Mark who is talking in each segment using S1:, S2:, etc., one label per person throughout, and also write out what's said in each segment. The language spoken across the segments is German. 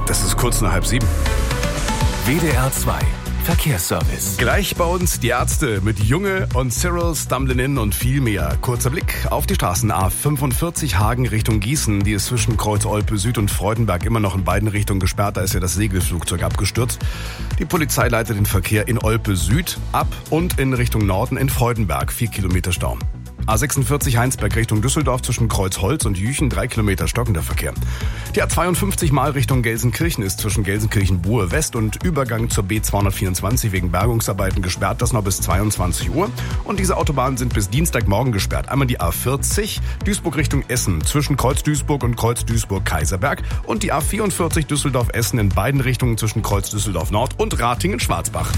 S1: Das ist kurz nach 6:30.
S2: WDR 2 Verkehrsservice.
S1: Gleich bei uns die Ärzte mit Junge und Cyril Stumblin' und viel mehr. Kurzer Blick auf die Straßen. A45 Hagen Richtung Gießen. Die ist zwischen Kreuz Olpe Süd und Freudenberg immer noch in beiden Richtungen gesperrt. Da ist ja das Segelflugzeug abgestürzt. Die Polizei leitet den Verkehr in Olpe Süd ab und in Richtung Norden in Freudenberg. 4 Kilometer Stau. A46 Heinsberg Richtung Düsseldorf zwischen Kreuzholz und Jüchen 3 Kilometer stockender Verkehr. Die A52 mal Richtung Gelsenkirchen ist zwischen Gelsenkirchen-Buhe West und Übergang zur B224 wegen Bergungsarbeiten gesperrt. Das noch bis 22 Uhr. Und diese Autobahnen sind bis Dienstagmorgen gesperrt. Einmal die A40 Duisburg Richtung Essen zwischen Kreuz Duisburg und Kreuz Duisburg-Kaiserberg. Und die A44 Düsseldorf-Essen in beiden Richtungen zwischen Kreuz Düsseldorf-Nord und Ratingen-Schwarzbach.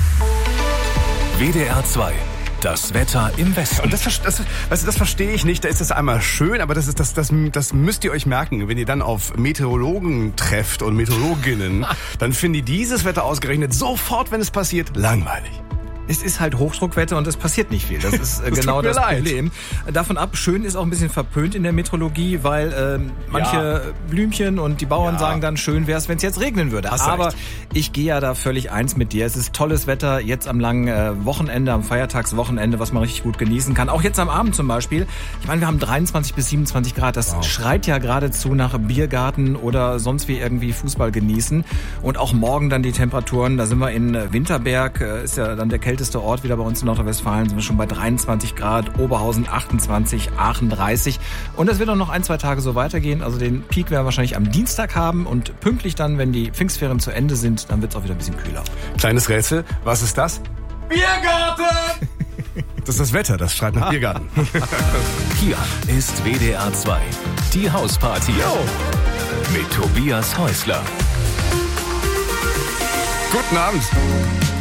S2: WDR 2. Das Wetter im Westen.
S1: Und das verstehe ich nicht. Da ist das einmal schön, aber das müsst ihr euch merken. Wenn ihr dann auf Meteorologen trefft und Meteorologinnen, dann finden die dieses Wetter ausgerechnet sofort, wenn es passiert, langweilig.
S3: Es ist halt Hochdruckwetter und es passiert nicht viel. Das ist genau das Problem. Davon ab, schön ist auch ein bisschen verpönt in der Meteorologie, weil manche Blümchen und die Bauern sagen dann, schön wäre es, wenn es jetzt regnen würde. Aber recht. Ich gehe ja da völlig eins mit dir. Es ist tolles Wetter jetzt am langen Wochenende, am Feiertagswochenende, was man richtig gut genießen kann. Auch jetzt am Abend zum Beispiel. Ich meine, wir haben 23 bis 27 Grad. Das schreit ja geradezu nach Biergarten oder sonst wie irgendwie Fußball genießen. Und auch morgen dann die Temperaturen. Da sind wir in Winterberg, ist ja dann der kälteste Ort wieder bei uns in Nordrhein-Westfalen, sind wir schon bei 23 Grad, Oberhausen 28, Aachen 30. Und das wird auch noch 1-2 Tage so weitergehen. Also den Peak werden wir wahrscheinlich am Dienstag haben und pünktlich dann, wenn die Pfingstferien zu Ende sind, dann wird es auch wieder ein bisschen kühler.
S1: Kleines Rätsel, was ist das?
S3: Biergarten!
S1: Das ist das Wetter, das schreit nach Biergarten.
S2: Hier ist WDR 2, die Hausparty. Mit Tobias Häusler.
S1: Guten Abend.